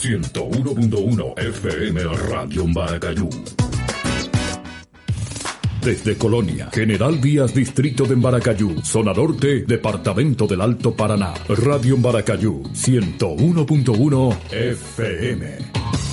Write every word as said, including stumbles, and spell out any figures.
ciento uno punto uno F M Radio Maracayú. Desde Colonia, General Díaz, Distrito de Maracayú, Zona Norte, Departamento del Alto Paraná. Radio Maracayú, ciento uno punto uno F M.